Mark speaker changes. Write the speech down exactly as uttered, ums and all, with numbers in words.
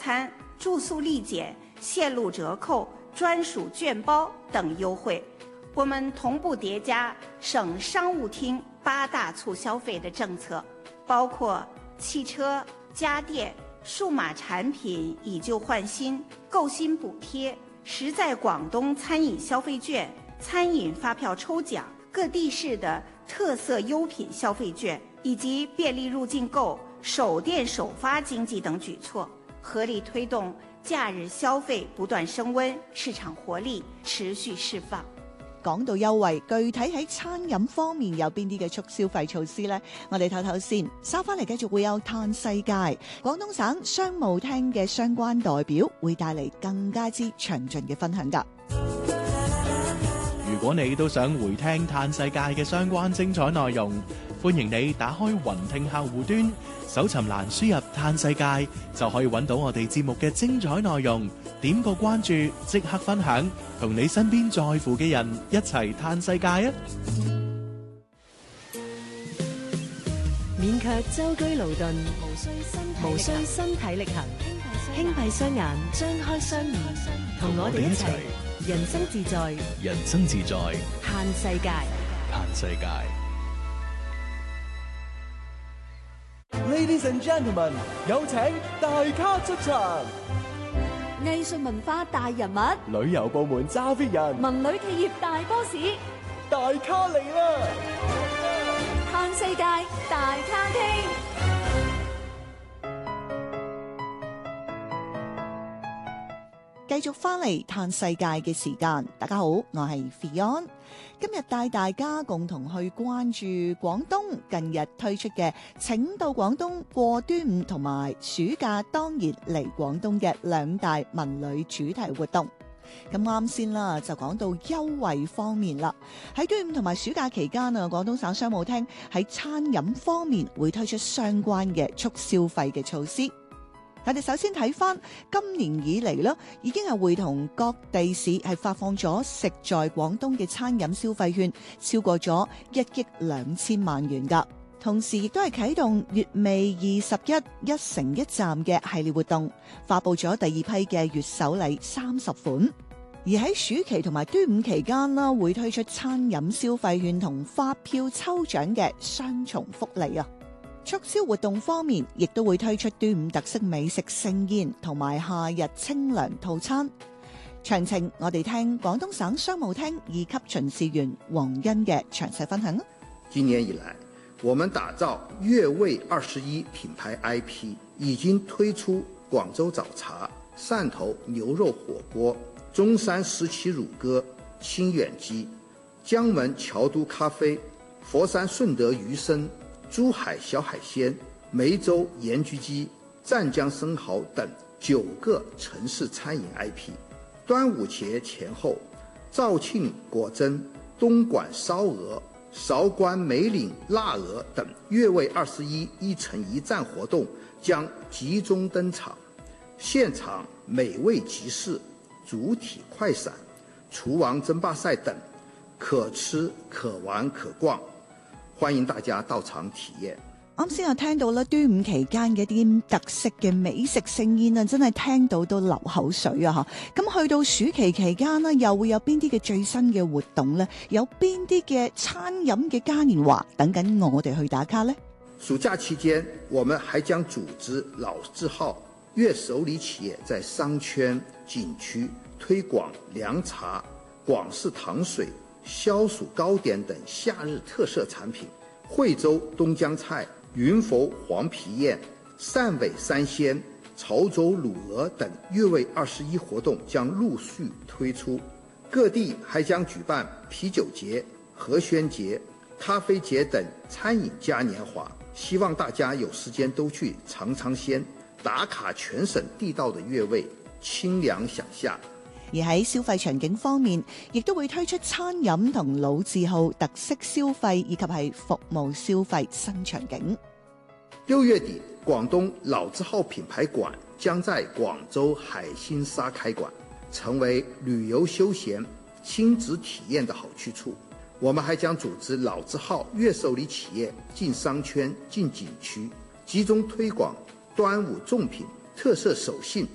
Speaker 1: 餐、住宿立减、线路折扣、专属券包等优惠。我们同步叠加省商务厅八大促消费的政策，包括汽车、家电、数码产品以旧换新、购新补贴、实在广东餐饮消费券、餐饮发票抽奖、各地市的特色优品消费券，以及便利入境购、首店首发经济等舉措，合力推動假日消費不斷升溫，市場活力持續釋放。
Speaker 2: 講到優惠，具體喺餐飲方面有邊啲嘅促消費措施呢？我哋唞唞先，收翻嚟繼續會有嘆世界，廣東省商務廳嘅相關代表會帶嚟更加之詳盡嘅分享㗎。
Speaker 3: 如果你都想回聽嘆世界嘅相關精彩內容，歡迎你打開雲聽客戶端，搜尋欄輸入嘆世界，就可以揾到我哋節目嘅精彩內容。點個關注，即刻分享，同你身邊在乎嘅人一齊嘆世界啊！
Speaker 4: 免卻舟車勞頓，無需身體力行，輕閉雙眼，張開雙耳，同我哋一齊人生自在，
Speaker 3: 人生自在，
Speaker 4: 嘆世界，
Speaker 3: 嘆世界。
Speaker 5: Ladies and gentlemen， 有請大咖出場。
Speaker 6: 藝術文化大人物，
Speaker 5: 旅遊部門揸 fit 人，
Speaker 6: 文旅企業大 boss，
Speaker 5: 大咖嚟啦！
Speaker 6: 嘆世界大咖廳。
Speaker 2: 繼續翻嚟嘆世界嘅時間，大家好，我係 Fion， 今日帶大家共同去關注廣東近日推出嘅請到廣東過端午同埋暑假當然嚟廣東嘅兩大文旅主題活動。咁啱先啦，就講到優惠方面啦。喺端午同埋暑假期間啊，廣東省商務廳喺餐飲方面會推出相關嘅促消費嘅措施。我哋首先睇翻今年以嚟咧，已經係會同各地市係發放咗食在廣東嘅餐飲消費券，超過咗一億兩千萬元㗎。同時亦都係啟動月味二十一一城一站嘅系列活動，發佈咗第二批嘅月首禮三十款。而喺暑期同埋端午期間啦，會推出餐飲消費券同發票抽獎嘅雙重福利啊！促銷活動方面，亦都會推出端午特色美食盛宴同埋夏日清涼套餐。詳情我哋聽廣東省商務廳二級巡視員黃恩嘅詳細分享。
Speaker 7: 今年以來，我們打造粵味二十一品牌 I P， 已經推出廣州早茶、汕頭牛肉火鍋、中山石岐乳鴿、清遠雞、江門橋都咖啡、佛山順德魚生、珠海小海鮮、梅州鹽焗雞、湛江生蠔等九個城市餐飲 I P。端午節前後，肇慶果珍、東莞燒鵝、韶關梅嶺臘鵝等粵味二十一一城一站活動將集中登場，現場美味集市、主體快閃、廚王爭霸賽等，可吃可玩可逛。歡迎大家到場體驗。
Speaker 2: 啱先我聽到咧，端午期間嘅啲特色嘅美食盛宴啊，真係聽到都流口水啊！吓，咁去到暑期期間呢，又會有邊啲嘅最新嘅活動呢？有邊啲嘅餐飲嘅嘉年華等緊我哋去打卡呢？
Speaker 7: 暑假期間，我們還將組織老字號粵首里企業在商圈、景區推廣涼茶、廣式糖水、消暑糕點等夏日特色產品，惠州東江菜、雲浮黃皮宴、汕尾三鮮、潮州滷鵝等粵味二十一活動將陸續推出。各地還將舉辦啤酒節、荷宣節、咖啡節等餐飲嘉年華，希望大家有時間都去嘗嘗鮮，打卡全省地道的粵味，清涼享夏。
Speaker 2: 而喺消費場景方面，亦都會推出餐飲同老字號特色消費以及係服務消費新場景。
Speaker 7: 六月底，廣東老字號品牌館將在廣州海心沙開館，成為旅遊休閒、親子體驗的好去處。我們還將組織老字號粵首里企業進商圈、進景區，集中推廣端午粽品、特色手信、